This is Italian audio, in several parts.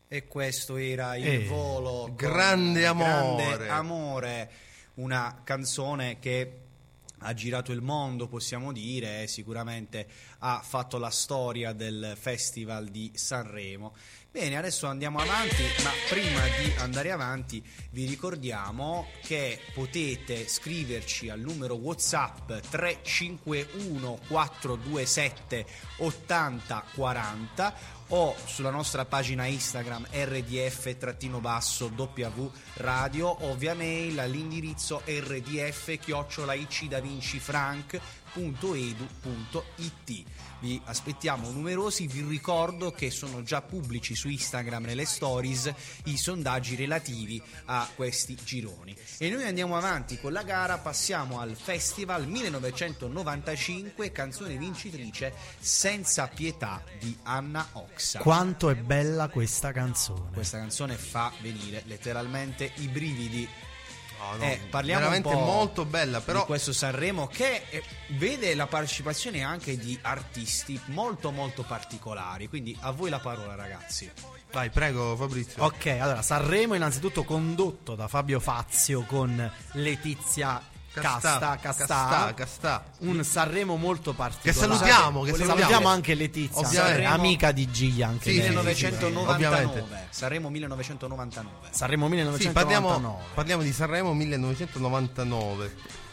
E questo era Il volo. Grande amore. Grande amore, una canzone che ha girato il mondo, possiamo dire, e sicuramente ha fatto la storia del Festival di Sanremo. Bene, adesso andiamo avanti, ma prima di andare avanti vi ricordiamo che potete scriverci al numero WhatsApp 351 427 8040 o sulla nostra pagina Instagram rdf-w radio o via mail all'indirizzo rdf@davincifranc.edu.it. Vi aspettiamo numerosi. Vi ricordo che sono già pubblici su Instagram nelle stories i sondaggi relativi a questi gironi. E noi andiamo avanti con la gara, passiamo al Festival 1995, canzone vincitrice Senza pietà di Anna Oxa. Quanto è bella questa canzone. Questa canzone fa venire letteralmente i brividi. Parliamo veramente un po' molto bella, però, di questo Sanremo che vede la partecipazione anche di artisti molto molto particolari, quindi a voi la parola, ragazzi. Vai, prego Fabrizio. Ok, allora Sanremo innanzitutto condotto da Fabio Fazio con Letizia Castà. Un Sanremo molto particolare. Che salutiamo anche Letizia, amica di Giglia anche sì, 1999. Sanremo 1999. Sanremo 1999. Sì, parliamo di Sanremo 1999.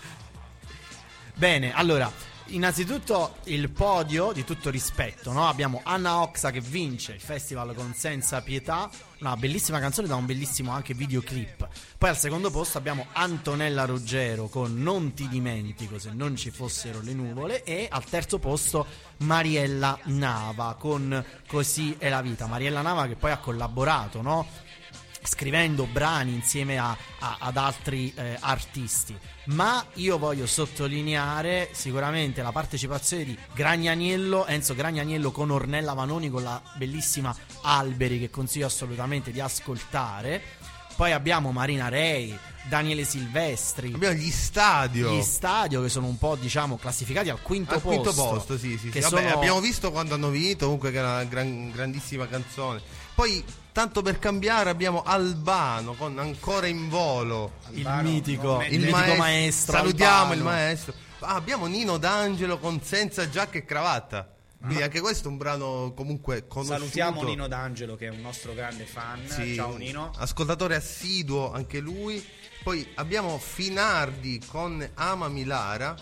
Bene, allora, innanzitutto il podio di tutto rispetto, no? Abbiamo Anna Oxa che vince il festival con Senza pietà, una bellissima canzone da un bellissimo anche videoclip. Poi al secondo posto abbiamo Antonella Ruggero con Non ti dimentico se non ci fossero le nuvole, e al terzo posto Mariella Nava con Così è la vita. Mariella Nava che poi ha collaborato, no? Scrivendo brani insieme ad altri artisti. Ma io voglio sottolineare sicuramente la partecipazione di Enzo Gragnaniello con Ornella Vanoni con la bellissima Alberi, che consiglio assolutamente di ascoltare. Poi abbiamo Marina Rei, Daniele Silvestri, abbiamo gli Stadio che sono un po', diciamo, classificati al quinto posto. Sì. Vabbè, abbiamo visto quando hanno vinto, comunque, che era una grandissima canzone. Poi, tanto per cambiare, abbiamo Albano con Ancora in volo. Albano, il mitico maestro. Salutiamo Albano. Il maestro. Abbiamo Nino D'Angelo con Senza giacca e cravatta. Quindi anche questo è un brano comunque conosciuto. Salutiamo Nino D'Angelo che è un nostro grande fan. Sì, ciao Nino. Ascoltatore assiduo anche lui. Poi abbiamo Finardi con Amami Lara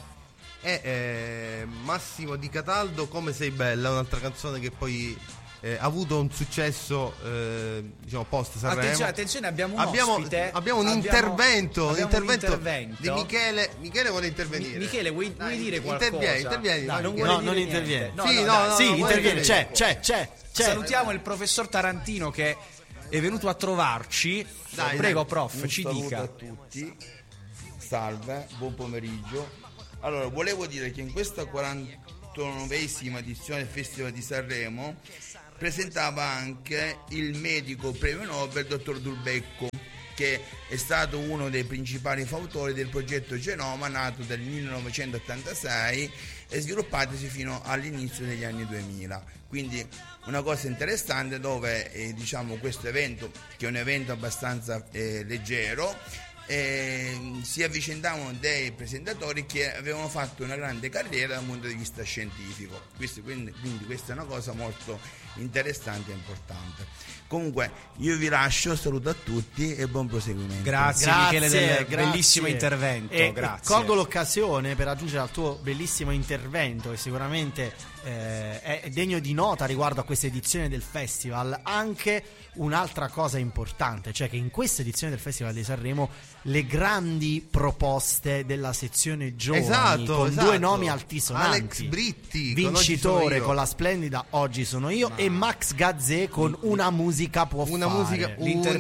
e Massimo Di Cataldo Come sei bella, un'altra canzone che poi ha avuto un successo diciamo post Sanremo. Attenzione, abbiamo un intervento di Michele. Michele vuole intervenire. Michele, vuoi dire qualcosa? Intervieni. Non interviene. Interviene. C'è. Salutiamo il professor Tarantino che è venuto a trovarci. Prego, prof, ci dica. Un saluto a tutti. Salve, buon pomeriggio. Allora, volevo dire che in questa 49esima edizione del Festival di Sanremo presentava anche il medico premio Nobel dottor Dulbecco, che è stato uno dei principali fautori del progetto Genoma, nato nel 1986 e sviluppatosi fino all'inizio degli anni 2000. Quindi una cosa interessante dove diciamo questo evento, che è un evento abbastanza leggero, si avvicendavano dei presentatori che avevano fatto una grande carriera dal punto di vista scientifico. Quindi questa è una cosa molto interessante e importante. Comunque io vi lascio, saluto a tutti e buon proseguimento. Grazie Michele del bellissimo intervento. Grazie. Colgo l'occasione per aggiungere al tuo bellissimo intervento, che sicuramente è degno di nota riguardo a questa edizione del festival, anche un'altra cosa importante, cioè che in questa edizione del Festival di Sanremo le grandi proposte della sezione giovani, con due nomi altisonanti: Alex Britti, vincitore con la splendida Oggi sono io, e Max Gazzè con Una musica può fare.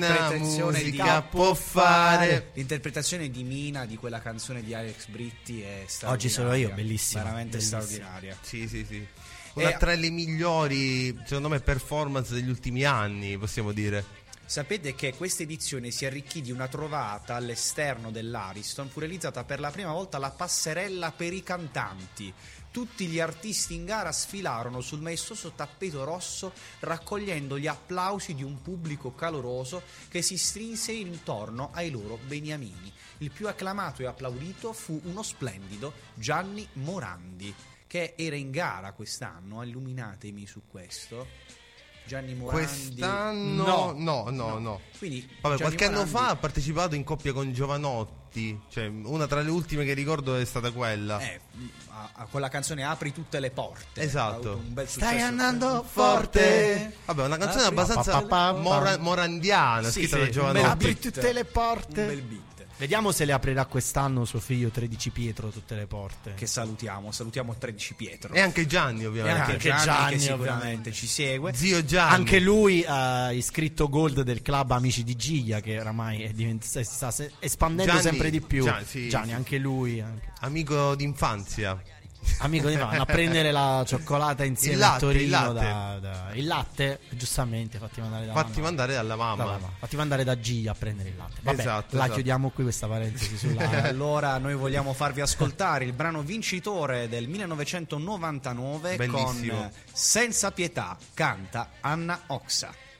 L'interpretazione di Mina di quella canzone di Alex Britti è straordinaria. Oggi sono io, bellissima, veramente straordinaria. Sì. Una tra le migliori, secondo me, performance degli ultimi anni, possiamo dire. Sapete che questa edizione si arricchì di una trovata all'esterno dell'Ariston, fu realizzata per la prima volta la passerella per i cantanti. Tutti gli artisti in gara sfilarono sul maestoso tappeto rosso raccogliendo gli applausi di un pubblico caloroso che si strinse intorno ai loro beniamini. Il più acclamato e applaudito fu uno splendido Gianni Morandi, che era in gara quest'anno. Illuminatemi su questo. Gianni Morandi Quest'anno no. Quindi Vabbè, Gianni qualche anno Morandi- fa ha partecipato in coppia con Giovanotti, cioè una tra le ultime che ricordo è stata quella. con la canzone Apri tutte le porte. Esatto. Ha avuto un bel Stai successo. andando forte. Vabbè, una canzone Apri- abbastanza morandiana, Sì, scritta sì, da un Giovanotti. bel Apri beat. tutte le porte. Un bel beat. Vediamo se le aprirà quest'anno suo figlio 13 Pietro tutte le porte. Che salutiamo 13 Pietro. E anche Gianni, E ovviamente. anche anche Gianni, Gianni, che sicuramente ovviamente. ci segue. Zio Gianni. Anche lui iscritto gold del club Amici di Giglia, che oramai si sta espandendo Gianni- sempre di più. sì, Gianni, sì. anche lui. Amico d'infanzia. Amico di vanno a prendere la cioccolata insieme Il latte, a Torino. il latte. Il latte, giustamente, fatti mandare da Fatti mamma. mandare dalla mamma. Da mamma. Fatti mandare da Giglia a prendere il latte. Vabbè, Esatto, la esatto. chiudiamo qui questa parentesi sulla. Allora noi vogliamo farvi ascoltare il brano vincitore del 1999 Bellissimo. con Senza pietà, canta Anna Oxa.